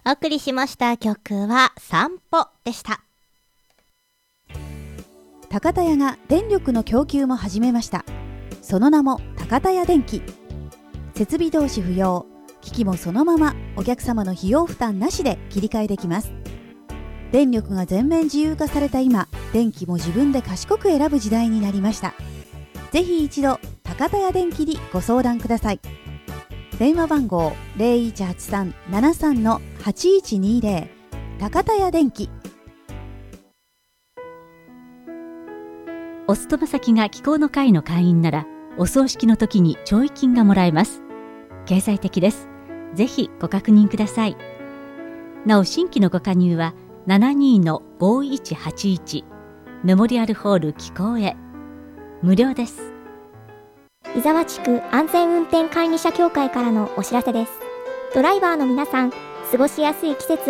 お送りしました曲は散歩でした。 高田屋が電力の供給も始めました。その名も高田屋電気。設備投資不要、機器もそのままお客様の費用負担なしで切り替えできます。電力が全面自由化された今、電気も自分で賢く選ぶ時代になりました。ぜひ一度高田屋電気にご相談ください。電話番号 0183-73-8120 高田屋電気。 お勤め先が気候の会の会員なら、お葬式の時に弔意金がもらえます。経済的です。ぜひご確認ください。なお、新規のご加入は 72-5181 メモリアルホール気候へ。無料です。 伊沢地区安全運転管理者協会からのお知らせです。ドライバーの皆さん、過ごしやすい季節